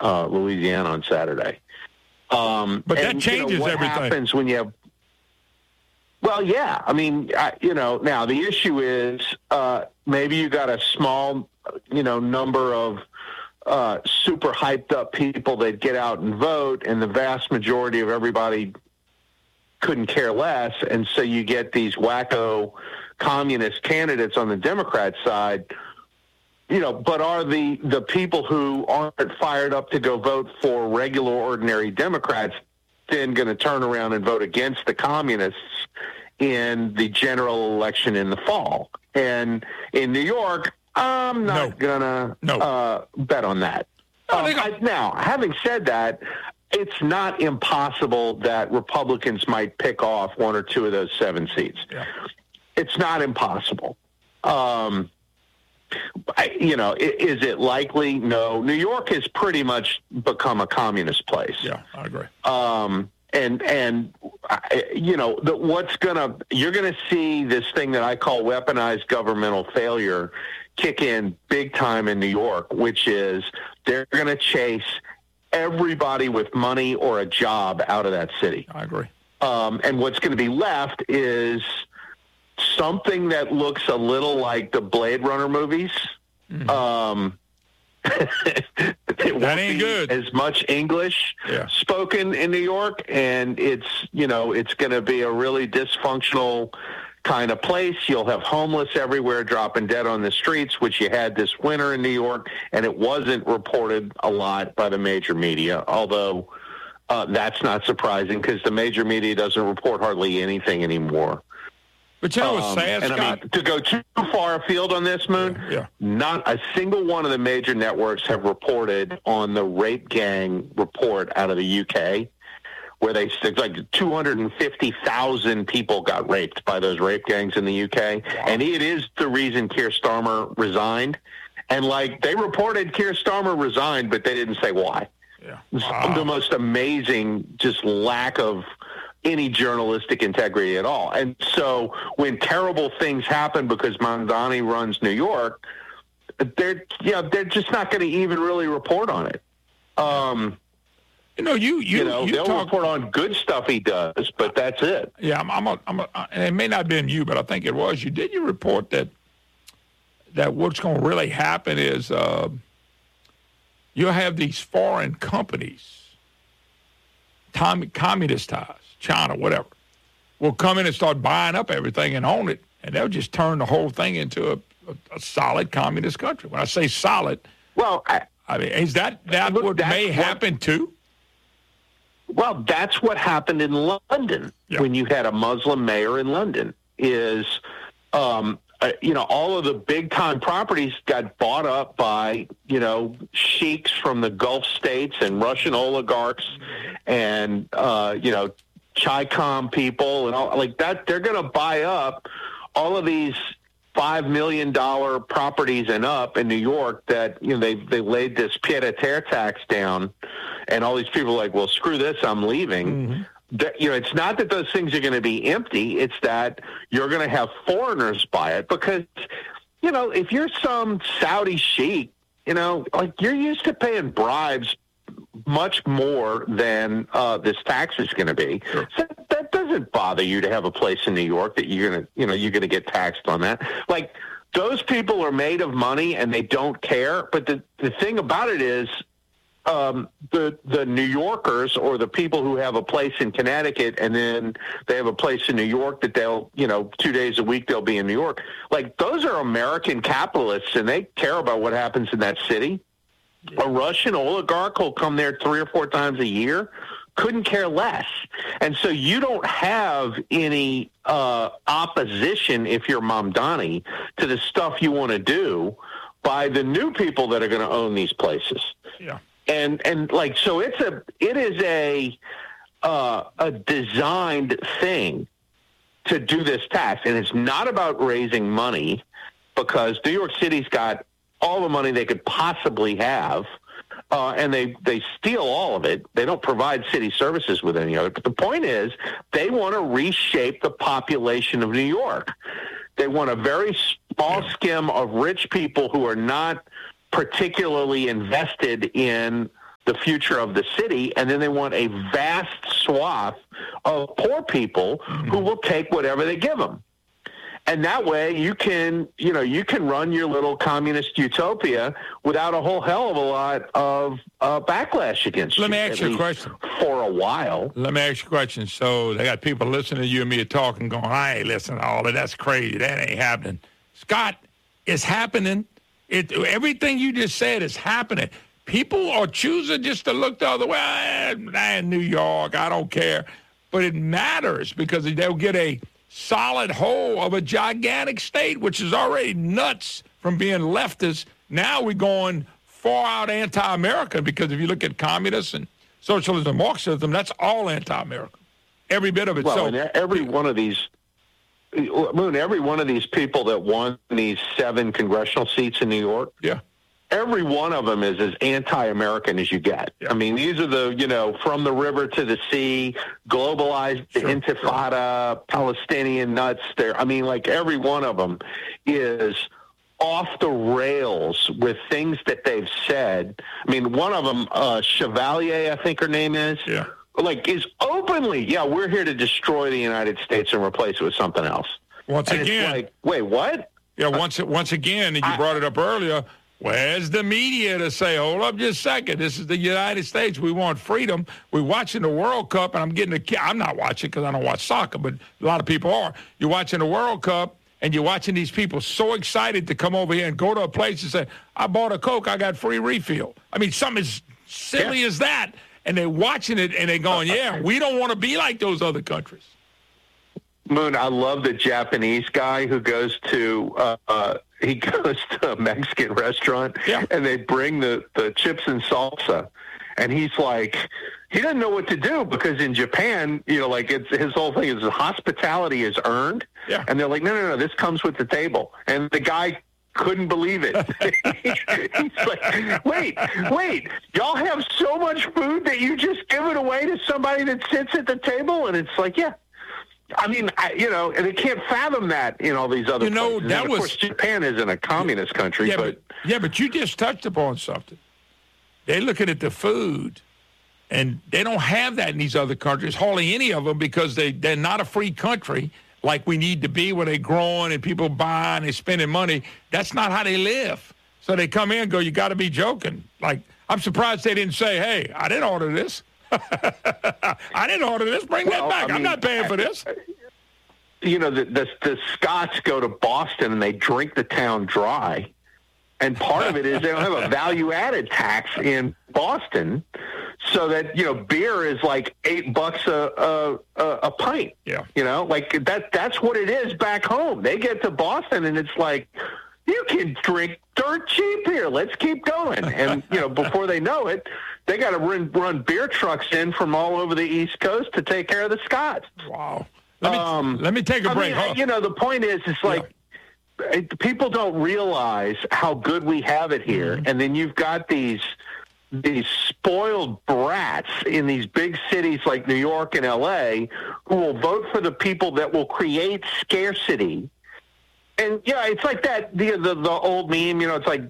Louisiana on Saturday. But that changes what everything. Happens when you have? Well, yeah. I mean, now the issue is maybe you got a small, number of super hyped up people that get out and vote, and the vast majority of everybody couldn't care less, and so you get these wacko communist candidates on the Democrat side. But are the people who aren't fired up to go vote for regular, ordinary Democrats then going to turn around and vote against the communists in the general election in the fall? And in New York, I'm not going to bet on that. Now, having said that, it's not impossible that Republicans might pick off one or two of those 7 seats. Yeah. It's not impossible. Is it likely? No. New York has pretty much become a communist place. Yeah, I agree. You're gonna see this thing that I call weaponized governmental failure kick in big time in New York, which is they're gonna chase everybody with money or a job out of that city. I agree. And what's going to be left is something that looks a little like the Blade Runner movies. Mm-hmm. That ain't good. As much English spoken in New York, and it's going to be a really dysfunctional kind of place. You'll have homeless everywhere dropping dead on the streets, which you had this winter in New York, and it wasn't reported a lot by the major media, although that's not surprising because the major media doesn't report hardly anything anymore. But what's sad, Scott? I mean, to go too far afield on this, Moon, not a single one of the major networks have reported on the rape gang report out of the UK, where they said like 250,000 people got raped by those rape gangs in the UK. Wow. And it is the reason Keir Starmer resigned. And they reported Keir Starmer resigned, but they didn't say why. Yeah. Wow. The most amazing just lack of any journalistic integrity at all. And so when terrible things happen because Mamdani runs New York, they're just not going to even really report on it. They'll report on good stuff he does, but that's it. Yeah, and it may not have been you, but I think it was you. Did you report that what's going to really happen is you'll have these foreign companies, communist ties, China, whatever, will come in and start buying up everything and own it, and they'll just turn the whole thing into a solid communist country. When I say solid, well, I mean, is that what may happen too? Well, that's what happened in London when you had a Muslim mayor in London. Is all of the big time properties got bought up by sheiks from the Gulf states and Russian oligarchs and Chi-Com people and all like that. They're going to buy up all of these $5 million properties and up in New York that they laid this pied-à-terre tax down, and all these people are like, well, screw this, I'm leaving. Mm-hmm. It's not that those things are going to be empty. It's that you're going to have foreigners buy it because, if you're some Saudi sheik, you're used to paying bribes much more than this tax is going to be. Sure. So that doesn't bother you to have a place in New York that you're going to get taxed on that. Like, those people are made of money and they don't care. But the thing about it is, the New Yorkers or the people who have a place in Connecticut and then they have a place in New York that they'll, 2 days a week they'll be in New York. Like, those are American capitalists and they care about what happens in that city. A Russian oligarch will come there 3 or 4 times a year, couldn't care less. And so you don't have any opposition, if you're Mamdani, to the stuff you want to do by the new people that are going to own these places. Yeah. And so it is a designed thing to do this tax. And it's not about raising money because New York City's got all the money they could possibly have, and they steal all of it. They don't provide city services with any other. But the point is, they want to reshape the population of New York. They want a very small skim of rich people who are not particularly invested in the future of the city, and then they want a vast swath of poor people who will take whatever they give them. And that way you can run your little communist utopia without a whole hell of a lot of backlash against you. Let me ask you a question. For a while. Let me ask you a question. So they got people listening to you and me talking, going, I ain't listening to all of that. That's crazy. That ain't happening. Scott, it's happening. Everything you just said is happening. People are choosing just to look the other way. I'm in New York. I don't care. But it matters because they'll get a solid whole of a gigantic state, which is already nuts from being leftist. Now we're going far out anti-American because if you look at communists and socialism, Marxism, that's all anti-American. Every bit of it. Well, and every one of these people that won these 7 congressional seats in New York, yeah, every one of them is as anti-American as you get. Yeah. I mean, these are the, from the river to the sea, globalized intifada, Palestinian nuts there. I mean, like every one of them is off the rails with things that they've said. I mean, one of them, Chevalier, I think her name is, is openly, we're here to destroy the United States and replace it with something else. Once again. It's like, wait, what? Yeah, once again, and you brought it up earlier, where's the media to say, hold up just a second, this is the United States, we want freedom. We're watching the World Cup, and I'm not watching because I don't watch soccer, but a lot of people are. You're watching the World Cup, and you're watching these people so excited to come over here and go to a place and say, I bought a Coke, I got free refill. I mean, something as silly as that, and they're watching it, and they're going, we don't want to be like those other countries. Moon, I love the Japanese guy who goes to a Mexican restaurant, and they bring the chips and salsa, and he's like, he doesn't know what to do because in Japan, it's his whole thing is hospitality is earned, and they're like, no, this comes with the table, and the guy couldn't believe it. He's like, wait, y'all have so much food that you just give it away to somebody that sits at the table, and it's like, I mean, and they can't fathom that in all these other places. Of course, Japan isn't a communist country. But you just touched upon something. They're looking at the food, and they don't have that in these other countries, hardly any of them, because they're not a free country like we need to be where they're growing and people buying and spending money. That's not how they live. So they come in and go, you got to be joking. Like, I'm surprised they didn't say, hey, I didn't order this. I didn't order this. Bring that back. I'm not paying for this. The Scots go to Boston and they drink the town dry. And part of it is they don't have a value-added tax in Boston, so that, beer is like $8 a pint. Yeah. That's what it is back home. They get to Boston and it's like, you can drink dirt cheap here. Let's keep going. And, before they know it, they got to run beer trucks in from all over the East Coast to take care of the Scots. Wow. Let me take a break. The point is, it's like people don't realize how good we have it here. And then you've got these spoiled brats in these big cities like New York and L.A. who will vote for the people that will create scarcity. And, it's like that, the old meme, it's like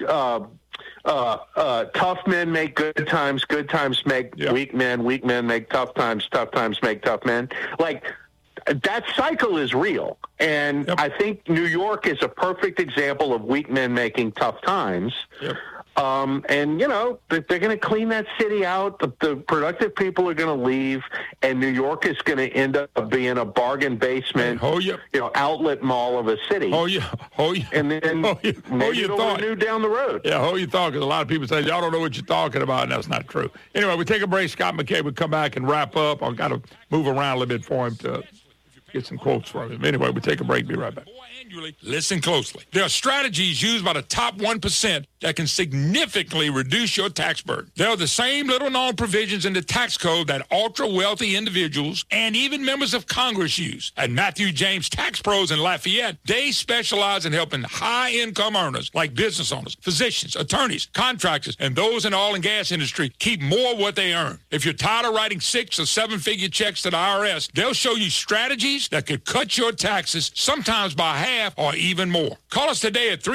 tough men make good times make weak men make tough times make tough men. Like, that cycle is real. And I think New York is a perfect example of weak men making tough times. Yep. And, they're going to clean that city out. The productive people are going to leave, and New York is going to end up being a bargain basement, outlet mall of a city. And then maybe it'll renew down the road. Yeah, hold your thought, because a lot of people say, y'all don't know what you're talking about, and that's not true. Anyway, we take a break. Scott McKay will come back and wrap up. I've got to move around a little bit for him to get some quotes from him. Anyway, we take a break. Be right back. Listen closely. There are strategies used by the top 1% that can significantly reduce your tax burden. There are the same little-known provisions in the tax code that ultra-wealthy individuals and even members of Congress use. At Matthew James Tax Pros in Lafayette, they specialize in helping high-income earners like business owners, physicians, attorneys, contractors, and those in the oil and gas industry keep more of what they earn. If you're tired of writing 6- or 7-figure checks to the IRS, they'll show you strategies that could cut your taxes, sometimes by half, half, or even more. Call us today at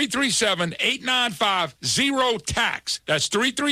337-895-0TAX. That's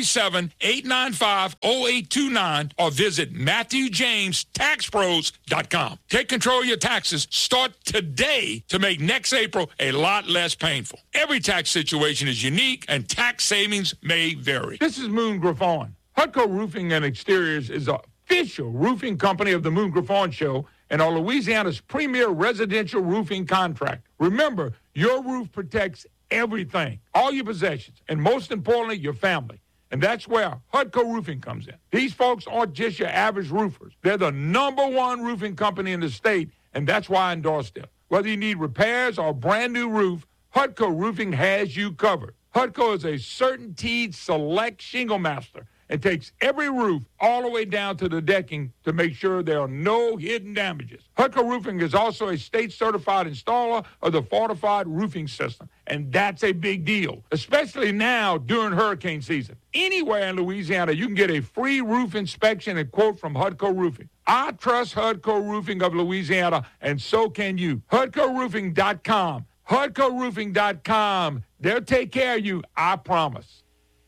337-895-0829, or visit MatthewJamesTaxPros.com. Take control of your taxes. Start today to make next April a lot less painful. Every tax situation is unique, and tax savings may vary. This is Moon Griffon. Hutco Roofing and Exteriors is the official roofing company of the Moon Griffon Show and are Louisiana's premier residential roofing contractor. Remember, your roof protects everything, all your possessions, and most importantly, your family. And that's where Hutco Roofing comes in. These folks aren't just your average roofers. They're the #1 roofing company in the state, and that's why I endorse them. Whether you need repairs or a brand new roof, Hutco Roofing has you covered. Hutco is a CertainTeed Select Shingle Master and takes every roof all the way down to the decking to make sure there are no hidden damages. Hutco Roofing is also a state-certified installer of the Fortified Roofing System, and that's a big deal, especially now during hurricane season. Anywhere in Louisiana, you can get a free roof inspection and quote from Hutco Roofing. I trust Hutco Roofing of Louisiana, and so can you. HutcoRoofing.com. HutcoRoofing.com. They'll take care of you, I promise.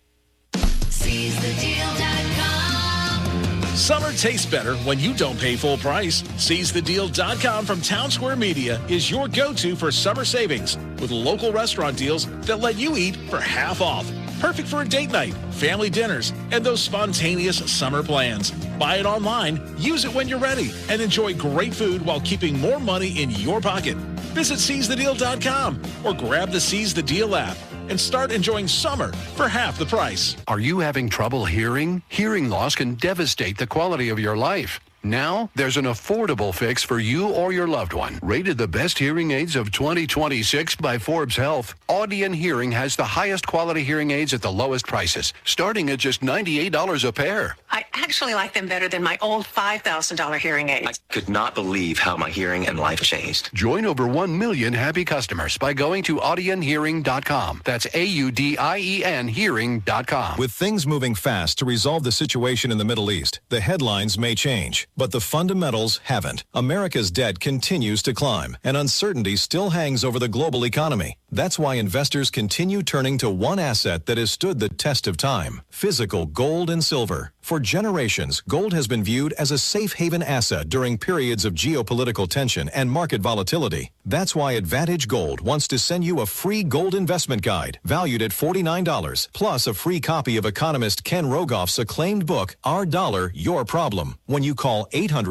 SeizeTheDeal.com. Summer tastes better when you don't pay full price. SeizeTheDeal.com from Town Square Media is your go-to for summer savings with local restaurant deals that let you eat for half off. Perfect for a date night, family dinners, and those spontaneous summer plans. Buy it online, use it when you're ready, and enjoy great food while keeping more money in your pocket. Visit SeizeTheDeal.com or grab the Seize the Deal app and start enjoying summer for half the price. Are you having trouble hearing? Hearing loss can devastate the quality of your life. Now, there's an affordable fix for you or your loved one. Rated the best hearing aids of 2026 by Forbes Health, Audion Hearing has the highest quality hearing aids at the lowest prices, starting at just $98 a pair. I actually like them better than my old $5,000 hearing aids. I could not believe how my hearing and life changed. Join over 1 million happy customers by going to audionhearing.com. That's AUDIEN hearing.com. With things moving fast to resolve the situation in the Middle East, the headlines may change, but the fundamentals haven't. America's debt continues to climb, and uncertainty still hangs over the global economy. That's why investors continue turning to one asset that has stood the test of time: physical gold and silver. For generations, gold has been viewed as a safe haven asset during periods of geopolitical tension and market volatility. That's why Advantage Gold wants to send you a free gold investment guide valued at $49, plus a free copy of economist Ken Rogoff's acclaimed book, Our Dollar, Your Problem, when you call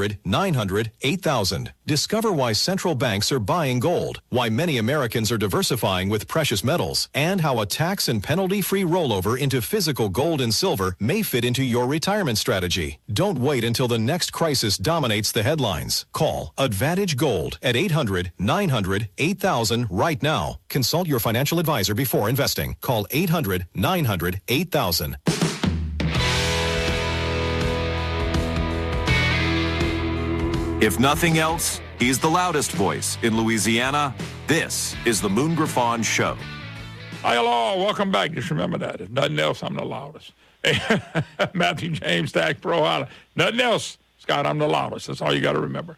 800-900-8000. Discover why central banks are buying gold, why many Americans are diversifying with precious metals, and how a tax and penalty-free rollover into physical gold and silver may fit into your retirement strategy. Don't wait until the next crisis dominates the headlines. Call Advantage Gold at 800-900-8000 right now. Consult your financial advisor before investing. Call 800-900-8000. If nothing else, he's the loudest voice in Louisiana. This is the Moon Griffon Show. Hi, hello. Welcome back. Just remember that. If nothing else, I'm the loudest. Matthew James, Tax Pro Holla. Nothing else, Scott, I'm the loudest. That's all you got to remember.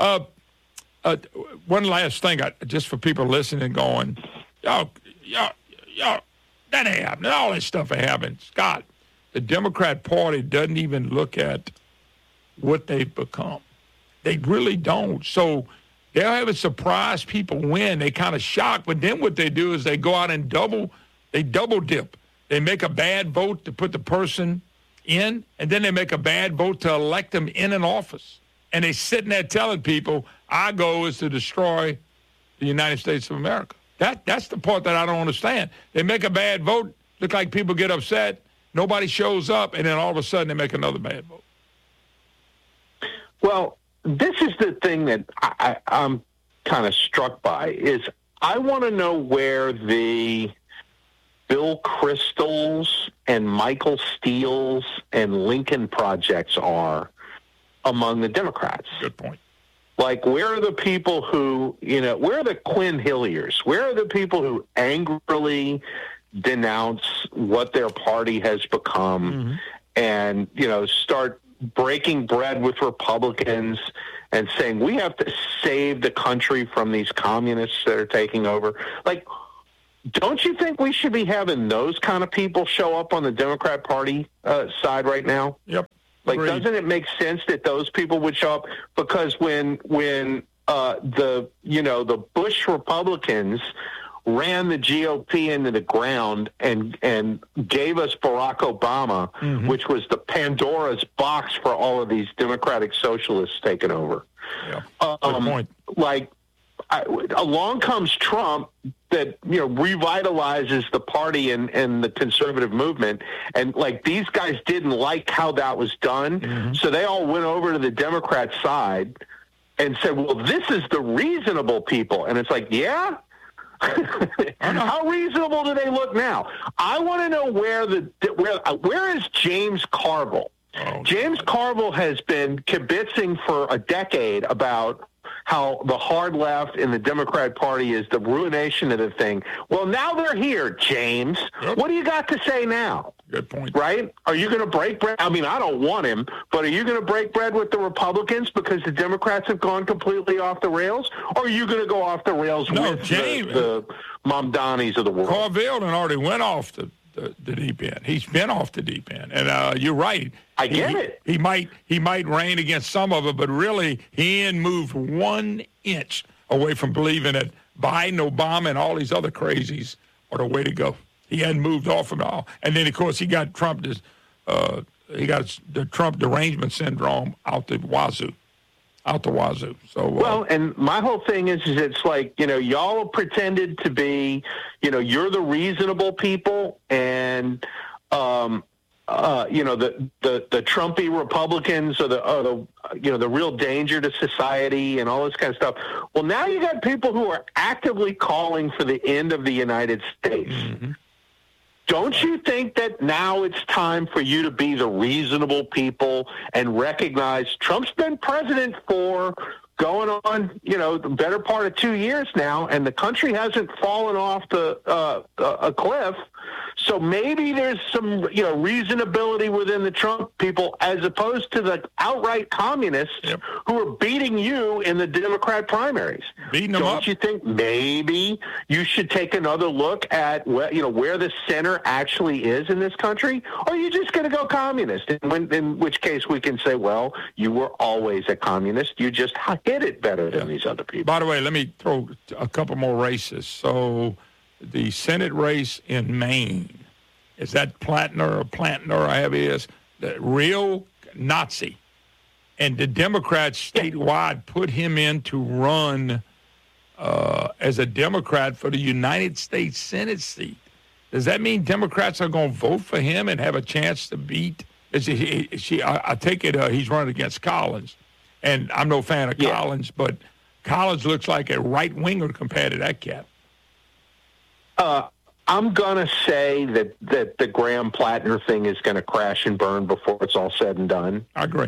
One last thing, just for people listening going, y'all, that ain't happening. All that stuff ain't happening. Scott, the Democrat Party doesn't even look at what they've become. They really don't. So they'll have a surprise people win. They kind of shocked, but then what they do is they go out and double dip. They make a bad vote to put the person in, and then they make a bad vote to elect them in an office. And they sitting there telling people, our goal is to destroy the United States of America. That's the part that I don't understand. They make a bad vote, look like people get upset, nobody shows up, and then all of a sudden they make another bad vote. Well, this is the thing that I'm kind of struck by, is I want to know where the Bill Kristol's and Michael Steele's and Lincoln projects are among the Democrats. Good point. Like, where are the people who, where are the Quinn Hilliers? Where are the people who angrily denounce what their party has become and, start breaking bread with Republicans and saying we have to save the country from these communists that are taking over. Like, don't you think we should be having those kind of people show up on the Democrat Party side right now? Yep. Like, Agreed. doesn't it make sense that those people would show up? Because when the Bush Republicans ran the GOP into the ground and gave us Barack Obama, which was the Pandora's box for all of these Democratic socialists taking over. Yeah. Good point. Along comes Trump that revitalizes the party and the conservative movement, and like these guys didn't like how that was done, so they all went over to the Democrat side and said, "Well, this is the reasonable people," and it's like, yeah. How reasonable do they look now? I want to know where is James Carville? James Carville has been kibitzing for a decade about how the hard left in the Democrat Party is the ruination of the thing. Well, now they're here, James. Yep. What do you got to say now? Good point. Right? Are you going to break bread? I mean, I don't want him, but are you going to break bread with the Republicans because the Democrats have gone completely off the rails? Or are you going to go off the rails with James, the Mamdanis of the world? Carville already went off the deep end. He's been off the deep end. And you're right. I get it. He might reign against some of it, but really he ain't moved 1 inch away from believing that Biden, Obama, and all these other crazies are the way to go. He hadn't moved off at all. And then, of course, he got Trump. He got the Trump derangement syndrome out the wazoo. So well, and my whole thing is it's like, y'all pretended to be, you're the reasonable people, and the Trumpy Republicans are the real danger to society and all this kind of stuff. Well, now you got people who are actively calling for the end of the United States. Mm-hmm. Don't you think that now it's time for you to be the reasonable people and recognize Trump's been president for going on, the better part of 2 years now, and the country hasn't fallen off a cliff. So maybe there's some, reasonability within the Trump people as opposed to the outright communists who are beating you in the Democrat primaries. Beating them Don't up. you think maybe you should take another look at where the center actually is in this country? Or are you just going to go communist? In which case we can say, well, you were always a communist. You just hit it better than these other people. By the way, let me throw a couple more races. So the Senate race in Maine, is that Plantner, however it is, the real Nazi. And the Democrats statewide put him in to run as a Democrat for the United States Senate seat. Does that mean Democrats are going to vote for him and have a chance to beat? I take it he's running against Collins. And I'm no fan of Collins, but Collins looks like a right-winger compared to that cat. I'm going to say that the Graham Plattner thing is going to crash and burn before it's all said and done. I agree.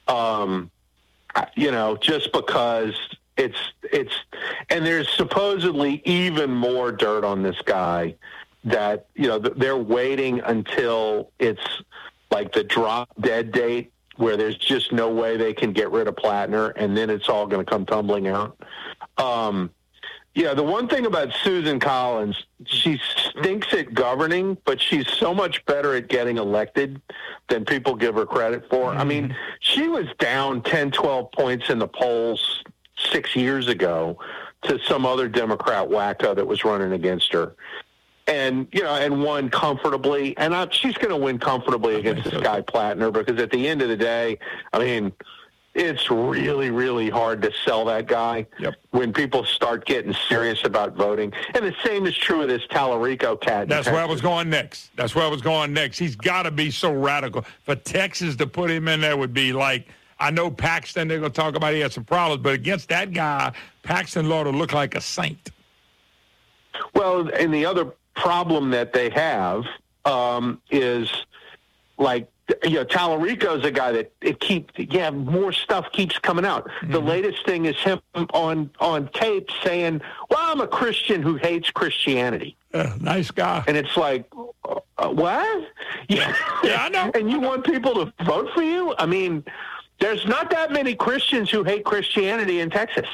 Just because it's and there's supposedly even more dirt on this guy that, they're waiting until it's like the drop dead date where there's just no way they can get rid of Plattner, and then it's all going to come tumbling out. The one thing about Susan Collins, she stinks at governing, but she's so much better at getting elected than people give her credit for. Mm-hmm. I mean, she was down 10, 12 points in the polls 6 years ago to some other Democrat wacko that was running against her. And, and won comfortably. And she's going to win comfortably against this guy Plattner, because at the end of the day, I mean, it's really, really hard to sell that guy when people start getting serious about voting. And the same is true of this Tallarico cat. That's where I was going next. He's got to be so radical. For Texas to put him in there would be like, I know Paxton, they're going to talk about he had some problems, but against that guy, Paxton ought to look like a saint. Well, and the other problem that they have is like, Tallarico's a guy that more stuff keeps coming out. Mm-hmm. The latest thing is him on tape saying, well, I'm a Christian who hates Christianity. Nice guy. And it's like, What? Yeah, I know. And you want people to vote for you? I mean, there's not that many Christians who hate Christianity in Texas.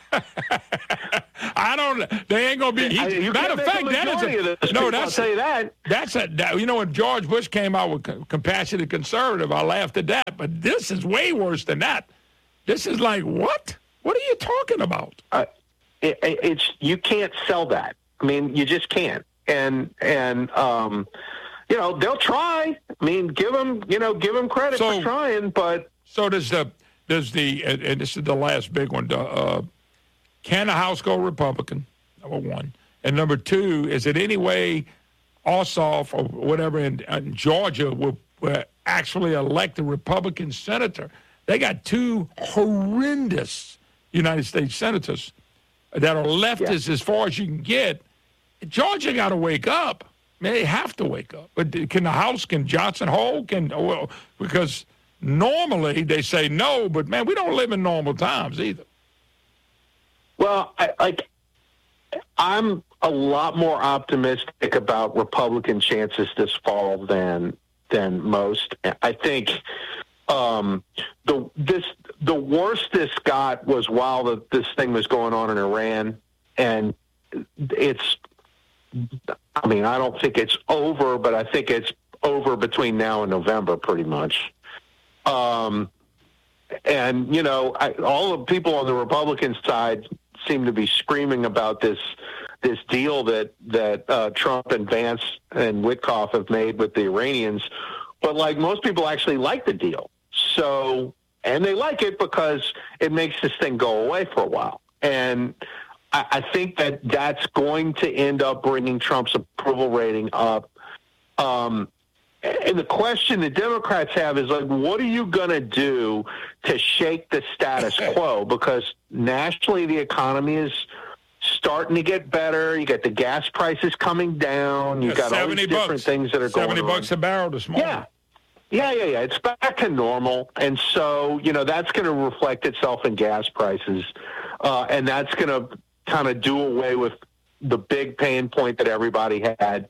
They ain't going to be. Matter of fact, I'll tell you that. When George Bush came out with Compassionate Conservative, I laughed at that. But this is way worse than that. This is like, what? What are you talking about? You can't sell that. I mean, you just can't. And they'll try. I mean, give them credit for trying. But so does the and this is the last big one. Can the House go Republican? Number one, and number two, is it any way Ossoff or whatever in Georgia will actually elect a Republican senator? They got two horrendous United States senators that are leftists as far as you can get. Georgia got to wake up. I mean, they have to wake up. But can the House, can Johnson hold? Because normally they say no, but, man, we don't live in normal times either. Well, I'm a lot more optimistic about Republican chances this fall than most. I think the worst this got was while this thing was going on in Iran, and I don't think it's over, but I think it's over between now and November, pretty much. All the people on the Republican side seem to be screaming about this deal that Trump and Vance and Witkoff have made with the Iranians. But like most people actually like the deal. So, and they like it because it makes this thing go away for a while. And I think that's going to end up bringing Trump's approval rating up. And the question the Democrats have is, like, what are you going to do to shake the status quo? Because nationally, the economy is starting to get better. You got the gas prices coming down. You got all these different things that are going on. $70 a barrel this morning. Yeah. It's back to normal. And so, that's going to reflect itself in gas prices. And that's going to kind of do away with the big pain point that everybody had.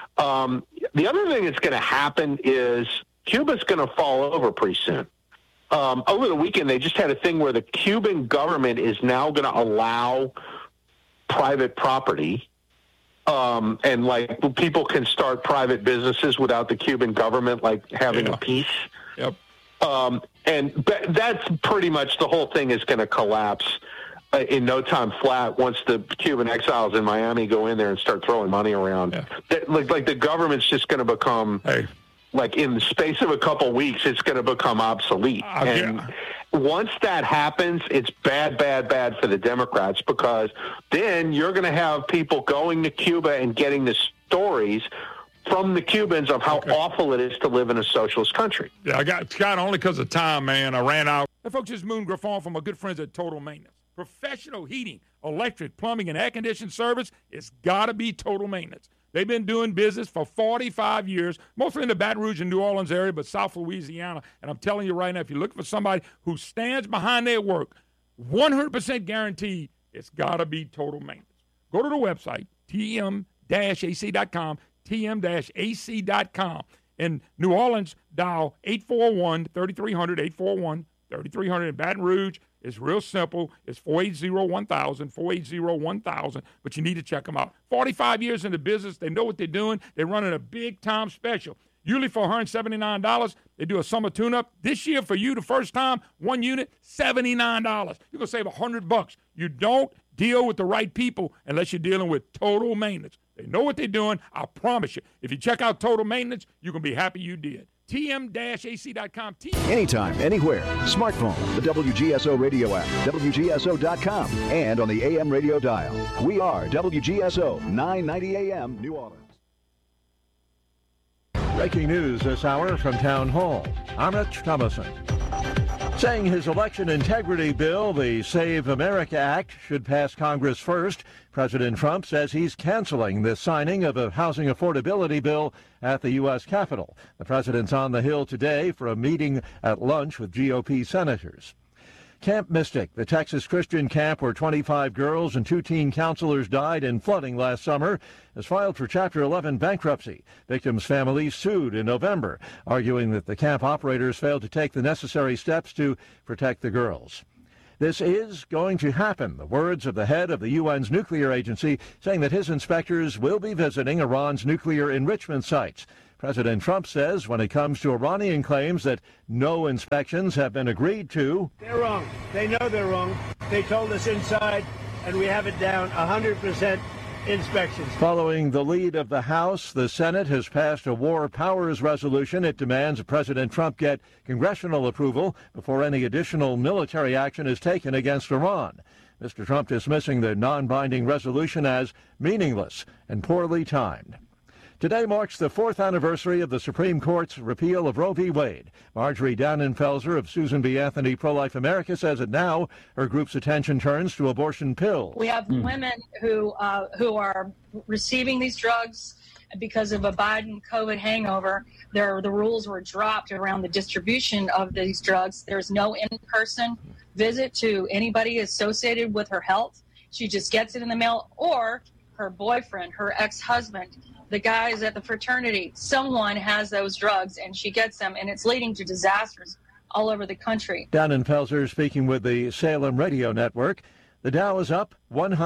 The other thing that's going to happen is Cuba's going to fall over pretty soon. Over the weekend, they just had a thing where the Cuban government is now going to allow private property, and like people can start private businesses without the Cuban government having a piece. Yep. And that's pretty much the whole thing is going to collapse in no time flat once the Cuban exiles in Miami go in there and start throwing money around. Yeah. Like the government's just going to become, like in the space of a couple weeks, it's going to become obsolete. Once that happens, it's bad for the Democrats, because then you're going to have people going to Cuba and getting the stories from the Cubans of how awful it is to live in a socialist country. Yeah, I got only because of time, man. I ran out. Hey, folks, this is Moon Griffon from my good friends at Total Maintenance. Professional heating, electric, plumbing, and air conditioning service, it's got to be Total Maintenance. They've been doing business for 45 years, mostly in the Baton Rouge and New Orleans area, but South Louisiana. And I'm telling you right now, if you're looking for somebody who stands behind their work, 100% guaranteed, it's got to be Total Maintenance. Go to the website, tm-ac.com, tm-ac.com. In New Orleans, dial 841-3300, 841-3300. In Baton Rouge, it's real simple. It's 480-1000, 480-1000, but you need to check them out. 45 years in the business. They know what they're doing. They're running a big-time special. Usually for $179, they do a summer tune-up. This year for you, the first time, one unit, $79. You're going to save $100. You don't deal with the right people unless you're dealing with Total Maintenance. They know what they're doing. I promise you. If you check out Total Maintenance, you can be happy you did. tm-ac.com. Anytime, anywhere. Smartphone, the WGSO radio app, WGSO.com, and on the AM radio dial. We are WGSO 990 AM, New Orleans. Breaking news this hour from Town Hall. I'm Rich Thomason. Saying his election integrity bill, the Save America Act, should pass Congress first, President Trump says he's canceling the signing of a housing affordability bill at the U.S. Capitol. The president's on the Hill today for a meeting at lunch with GOP senators. Camp Mystic, the Texas Christian camp where 25 girls and 2 teen counselors died in flooding last summer, has filed for Chapter 11 bankruptcy. Victims' families sued in November, arguing that the camp operators failed to take the necessary steps to protect the girls. This is going to happen, the words of the head of the UN's nuclear agency, saying that his inspectors will be visiting Iran's nuclear enrichment sites. President Trump says when it comes to Iranian claims that no inspections have been agreed to, they're wrong. They know they're wrong. They told us inside, and we have it down 100% inspections. Following the lead of the House, the Senate has passed a war powers resolution. It demands President Trump get congressional approval before any additional military action is taken against Iran. Mr. Trump dismissing the non-binding resolution as meaningless and poorly timed. Today marks the 4th anniversary of the Supreme Court's repeal of Roe v. Wade. Marjorie Dannenfelser of Susan B. Anthony Pro-Life America says that now her group's attention turns to abortion pills. We have women who are receiving these drugs because of a Biden COVID hangover. The rules were dropped around the distribution of these drugs. There's no in-person visit to anybody associated with her health. She just gets it in the mail, or her boyfriend, her ex-husband, the guys at the fraternity, someone has those drugs and she gets them, and it's leading to disasters all over the country. Dannenfelser speaking with the Salem Radio Network. The Dow is up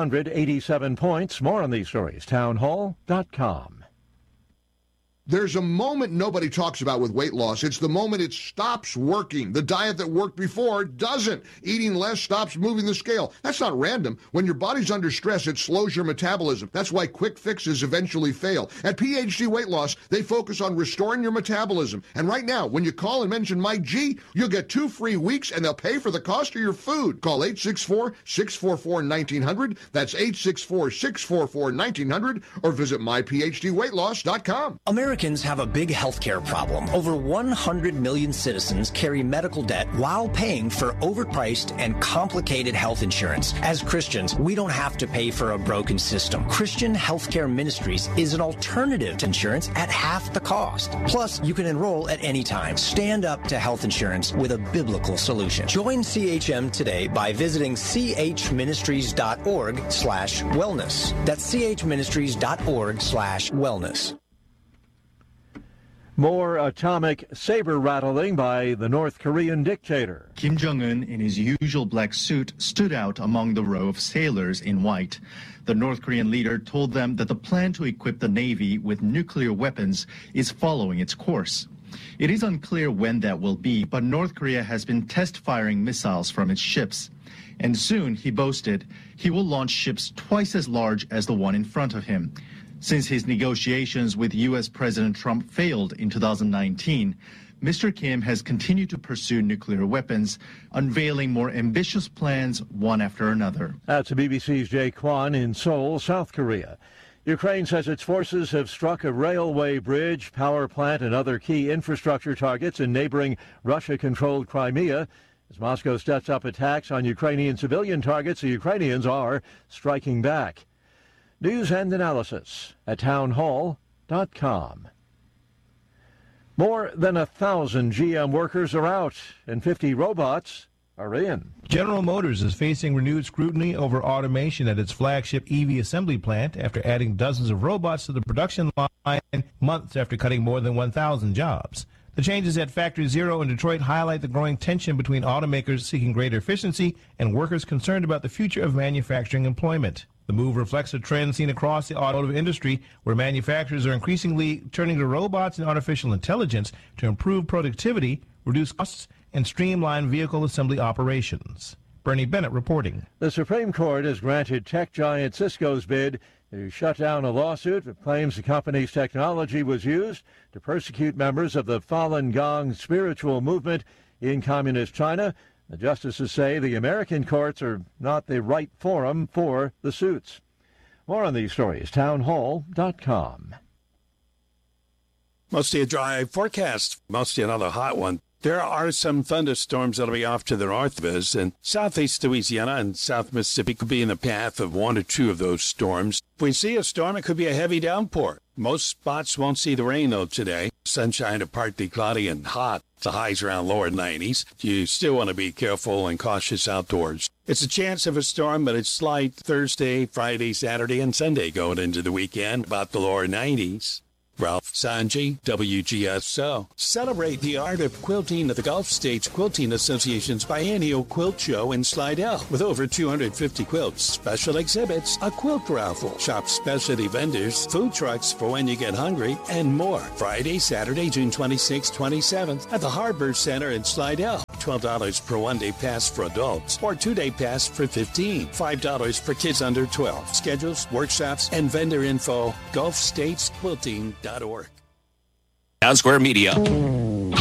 187 points. More on these stories, townhall.com. There's a moment nobody talks about with weight loss. It's the moment it stops working. The diet that worked before doesn't. Eating less stops moving the scale. That's not random. When your body's under stress, it slows your metabolism. That's why quick fixes eventually fail. At PhD Weight Loss, they focus on restoring your metabolism. And right now, when you call and mention Mike G, you'll get 2 free weeks and they'll pay for the cost of your food. Call 864-644-1900. That's 864-644-1900, or visit myphdweightloss.com. Americans have a big healthcare problem. Over 100 million citizens carry medical debt while paying for overpriced and complicated health insurance. As Christians, we don't have to pay for a broken system. Christian Healthcare Ministries is an alternative to insurance at half the cost. Plus, you can enroll at any time. Stand up to health insurance with a biblical solution. Join CHM today by visiting chministries.org/wellness. That's chministries.org/wellness. More atomic saber rattling by the North Korean dictator. Kim Jong-un, in his usual black suit, stood out among the row of sailors in white. The North Korean leader told them that the plan to equip the Navy with nuclear weapons is following its course. It is unclear when that will be, but North Korea has been test-firing missiles from its ships. And soon, he boasted, he will launch ships twice as large as the one in front of him. Since his negotiations with U.S. President Trump failed in 2019, Mr. Kim has continued to pursue nuclear weapons, unveiling more ambitious plans one after another. That's BBC's Jay Kwan in Seoul, South Korea. Ukraine says its forces have struck a railway bridge, power plant, and other key infrastructure targets in neighboring Russia-controlled Crimea. As Moscow steps up attacks on Ukrainian civilian targets, the Ukrainians are striking back. News and analysis at townhall.com. More than 1,000 GM workers are out and 50 robots are in. General Motors is facing renewed scrutiny over automation at its flagship EV assembly plant after adding dozens of robots to the production line months after cutting more than 1,000 jobs. The changes at Factory Zero in Detroit highlight the growing tension between automakers seeking greater efficiency and workers concerned about the future of manufacturing employment. The move reflects a trend seen across the automotive industry, where manufacturers are increasingly turning to robots and artificial intelligence to improve productivity, reduce costs, and streamline vehicle assembly operations. Bernie Bennett reporting. The Supreme Court has granted tech giant Cisco's bid to shut down a lawsuit that claims the company's technology was used to persecute members of the Falun Gong spiritual movement in communist China. The justices say the American courts are not the right forum for the suits. More on these stories, townhall.com. Mostly a dry forecast, mostly another hot one. There are some thunderstorms that'll be off to the north of us, and southeast Louisiana and South Mississippi could be in the path of 1 or 2 of those storms. If we see a storm, it could be a heavy downpour. Most spots won't see the rain, though, today. Sunshine to partly cloudy and hot. The highs around lower 90s. You still want to be careful and cautious outdoors. It's a chance of a storm, but it's slight Thursday, Friday, Saturday, and Sunday going into the weekend, about the lower 90s. Ralph Sanji, WGSO. Celebrate the art of quilting at the Gulf States Quilting Association's biennial quilt show in Slidell. With over 250 quilts, special exhibits, a quilt raffle, shop specialty vendors, food trucks for when you get hungry, and more. Friday, Saturday, June 26th, 27th at the Harbor Center in Slidell. $12 per one-day pass for adults or two-day pass for $15. $5 for kids under 12. Schedules, workshops, and vendor info, GulfStatesQuilting.org. Town Square Media.